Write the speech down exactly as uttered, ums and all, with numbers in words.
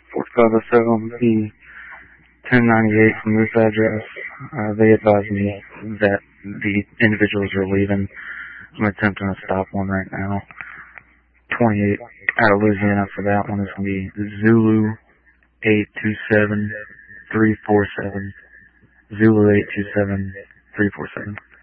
forty-five oh seven, the ten ninety-eight from this address. Uh, they advised me that the individuals are leaving. I'm attempting to stop one right now. twenty-eight out of Louisiana for that one is going to be Zulu eight two seven three four seven. Zulu eight two seven three four seven.